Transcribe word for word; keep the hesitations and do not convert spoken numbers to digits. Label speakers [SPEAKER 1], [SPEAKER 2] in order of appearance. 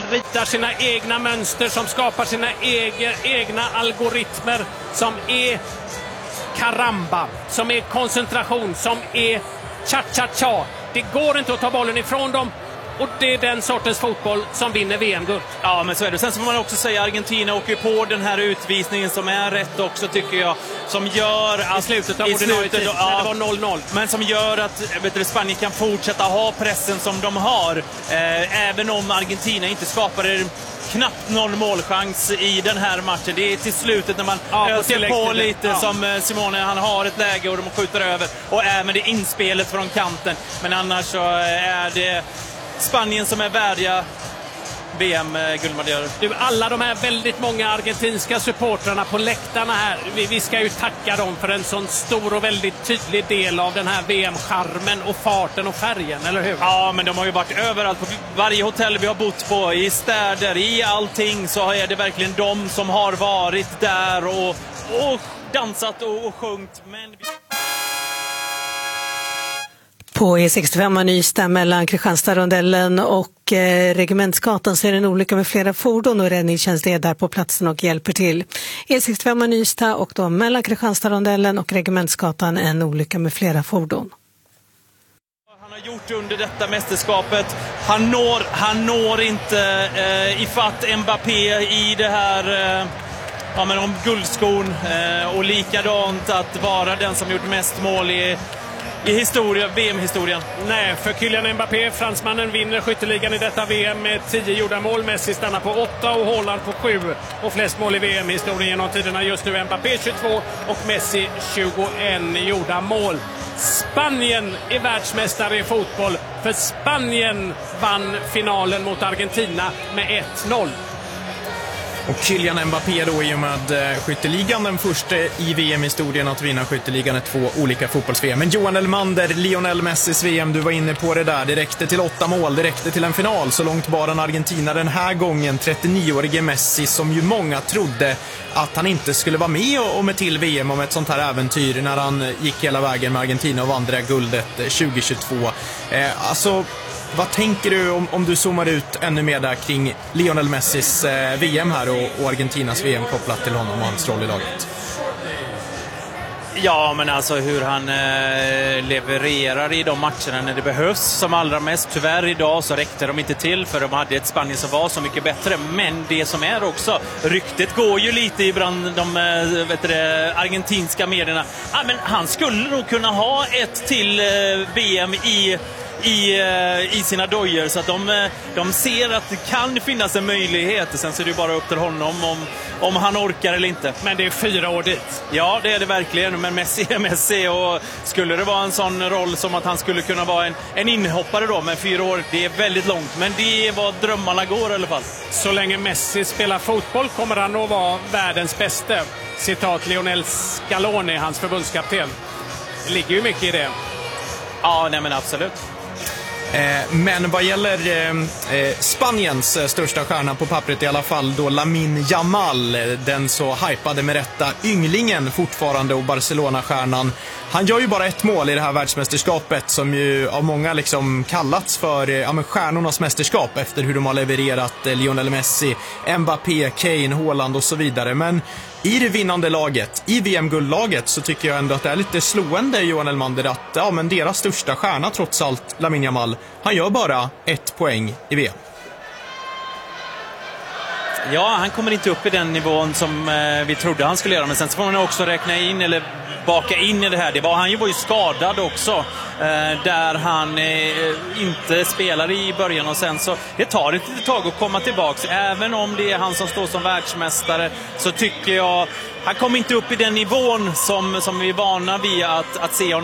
[SPEAKER 1] ritar sina egna mönster, som skapar sina egen, egna algoritmer, som är karamba, som är koncentration, som är cha-cha-cha. Det går inte att ta bollen ifrån dem. Och det är den sortens fotboll som vinner V M-guld.
[SPEAKER 2] Ja, men så är det. Sen så får man också säga att Argentina åker på den här utvisningen som är rätt också, tycker jag. Som gör att...
[SPEAKER 1] I slutet av ordinarie tid,
[SPEAKER 2] ja,
[SPEAKER 1] när det var noll noll.
[SPEAKER 2] Men som gör att vet du, Spanien kan fortsätta ha pressen som de har. Eh, även om Argentina inte skapade knappt någon målchans i den här matchen. Det är till slutet när man ja, öser på lite, ja. Som Simone, han har ett läge och de skjuter över. Och även det inspelet från kanten. Men annars så är det Spanien som är värdiga V M-guldmedaljörer.
[SPEAKER 1] Du, alla de här väldigt många argentinska supportrarna på läktarna här, vi, vi ska ju tacka dem för en sån stor och väldigt tydlig del av den här V M-charmen och farten och färgen, eller hur?
[SPEAKER 2] Ja, men de har ju varit överallt, på varje hotell vi har bott på, i städer, i allting, så är det verkligen de som har varit där och, och dansat och, och sjungit. Men...
[SPEAKER 3] På E sextiofem Nysta mellan Kristianstad-rondellen och eh, Regementsgatan så är det en olycka med flera fordon, och räddningstjänst är där på platsen och hjälper till. E sextiofem Nysta och då mellan Kristianstad-rondellen och Regementsgatan en olycka med flera fordon.
[SPEAKER 2] Han har gjort under detta mästerskapet. Han når, han når inte eh, ifatt Mbappé i det här... Eh, ja, men om guldskon eh, och likadant att vara den som gjort mest mål i... i historia, V M-historien.
[SPEAKER 1] Nej, för Kylian Mbappé, fransmannen, vinner skytteligan i detta V M med tio gjorda mål. Messi stannar på åtta och Haaland på sju. Och flest mål i V M-historien genom tiderna just nu Mbappé tjugotvå och Messi tjugoett gjorda mål. Spanien är världsmästare i fotboll, för Spanien vann finalen mot Argentina med ett noll.
[SPEAKER 4] Och Kylian Mbappé då i och med skytteligan den första i V M-historien att vinna skytteligan är två olika fotbolls-V M. Men Johan Elmander, Lionel Messis V M, du var inne på det där. Det räckte till åtta mål, det räckte till en final. Så långt bara en Argentina den här gången. trettionioårige Messi, som ju många trodde att han inte skulle vara med om ett till V M, om ett sånt här äventyr, när han gick hela vägen med Argentina och vann det där guldet tjugohundratjugotvå. Eh, alltså... Vad tänker du om, om du zoomar ut ännu mer där kring Lionel Messis eh, V M här och, och Argentinas V M kopplat till honom och hans roll i laget?
[SPEAKER 2] Ja, men alltså hur han eh, levererar i de matcherna när det behövs som allra mest. Tyvärr idag så räckte de inte till, för de hade ett Spanien som var så mycket bättre. Men det som är också, ryktet går ju lite ibland de eh, vet du, argentinska medierna. Ah, men han skulle nog kunna ha ett till eh, V M i... I, i sina dojor, så att de, de ser att det kan finnas en möjlighet. Sen så är det bara upp till honom om, om han orkar eller inte.
[SPEAKER 1] Men det är fyra år dit.
[SPEAKER 2] Ja, det är det verkligen. Men Messi är Messi, och skulle det vara en sån roll som att han skulle kunna vara en, en inhoppare då med fyra år, det är väldigt långt. Men det är vad drömmarna går i alla fall.
[SPEAKER 1] Så länge Messi spelar fotboll kommer han att vara världens bästa. Citat Lionel Scaloni, hans förbundskapten. Det ligger ju mycket i det.
[SPEAKER 2] Ja, nej men absolut.
[SPEAKER 4] Men vad gäller eh, Spaniens största stjärna på pappret i alla fall då, Lamine Yamal, den så hypade med rätta ynglingen fortfarande och Barcelona-stjärnan. Han gör ju bara ett mål i det här världsmästerskapet som ju av många liksom kallats för ja, men stjärnornas mästerskap efter hur de har levererat Lionel Messi, Mbappé, Kane, Haaland och så vidare. Men i det vinnande laget, i V M-guldlaget, så tycker jag ändå att det är lite slående, Johan Elmander, att ja, men deras största stjärna trots allt, Lamine Yamal, han gör bara ett poäng i V M.
[SPEAKER 2] Ja, han kommer inte upp i den nivån som eh, vi trodde han skulle göra. Men sen så får man också räkna in eller baka in i det här. Det var, han var ju skadad också. Eh, där han eh, inte spelade i början. Och sen så, det tar ett litet tag att komma tillbaka. Även om det är han som står som världsmästare, så tycker jag han kommer inte upp i den nivån som, som vi är vana vid att, att se honom.